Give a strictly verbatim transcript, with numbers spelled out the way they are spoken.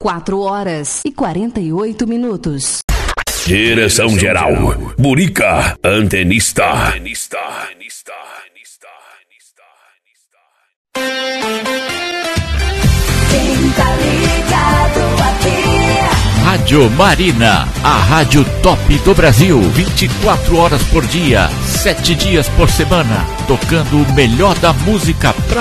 quatro horas e quarenta e oito minutos. Direção geral, Burica, antenista. antenista. Quem tá ligado aqui? Rádio Marina, a rádio top do Brasil, vinte e quatro horas por dia, sete dias por semana, tocando o melhor da música pra